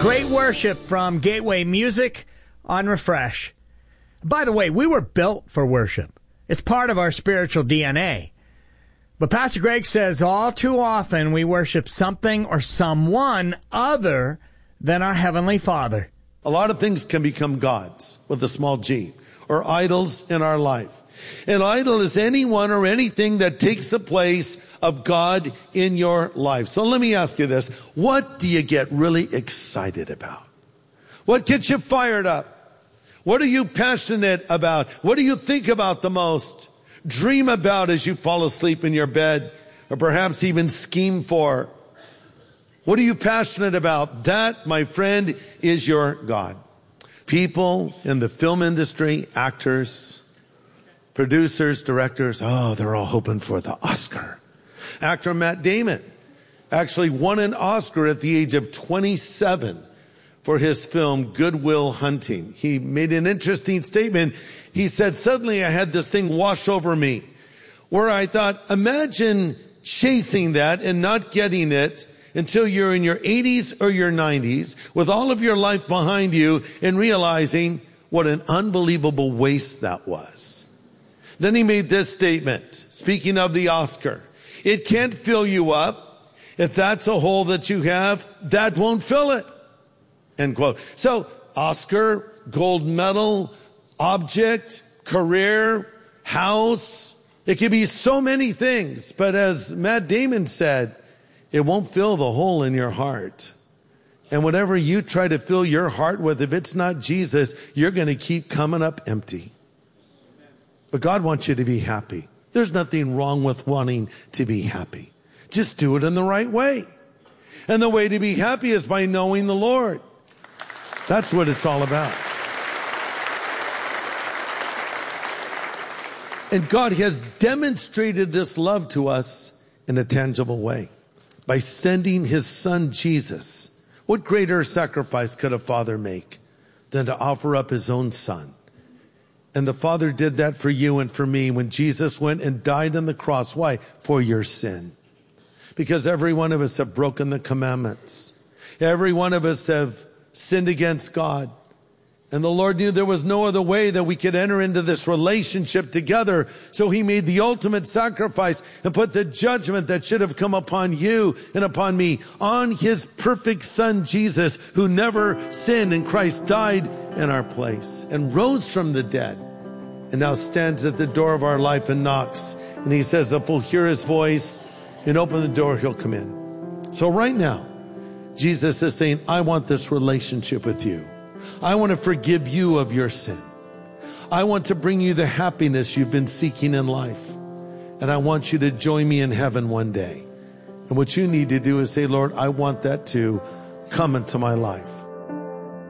Great worship from Gateway Music on Refresh. By the way, we were built for worship. It's part of our spiritual DNA. But Pastor Greg says all too often we worship something or someone other than our Heavenly Father. A lot of things can become gods with a small g, or idols in our life. An idol is anyone or anything that takes the place of God in your life. So let me ask you this. What do you get really excited about? What gets you fired up? What are you passionate about? What do you think about the most? Dream about as you fall asleep in your bed, or perhaps even scheme for? What are you passionate about? That, my friend, is your God. People in the film industry, actors, producers, directors, they're all hoping for the Oscar. Actor Matt Damon actually won an Oscar at the age of 27 for his film Good Will Hunting. He made an interesting statement. He said, suddenly I had this thing wash over me where I thought, imagine chasing that and not getting it until you're in your 80s or your 90s with all of your life behind you and realizing what an unbelievable waste that was. Then he made this statement, speaking of the Oscar. It can't fill you up. If that's a hole that you have, that won't fill it. End quote. So, Oscar, gold medal, object, career, house. It could be so many things. But as Matt Damon said, it won't fill the hole in your heart. And whatever you try to fill your heart with, if it's not Jesus, you're going to keep coming up empty. But God wants you to be happy. There's nothing wrong with wanting to be happy. Just do it in the right way. And the way to be happy is by knowing the Lord. That's what it's all about. And God has demonstrated this love to us in a tangible way by sending his son Jesus. What greater sacrifice could a father make than to offer up his own son? And the Father did that for you and for me when Jesus went and died on the cross. Why? For your sin. Because every one of us have broken the commandments. Every one of us have sinned against God. And the Lord knew there was no other way that we could enter into this relationship together. So he made the ultimate sacrifice and put the judgment that should have come upon you and upon me on his perfect son, Jesus, who never sinned, and Christ died in our place and rose from the dead and now stands at the door of our life and knocks. And he says, if we'll hear his voice and open the door, he'll come in. So right now, Jesus is saying, I want this relationship with you. I want to forgive you of your sin. I want to bring you the happiness you've been seeking in life. And I want you to join me in heaven one day. And what you need to do is say, Lord, I want that to come into my life.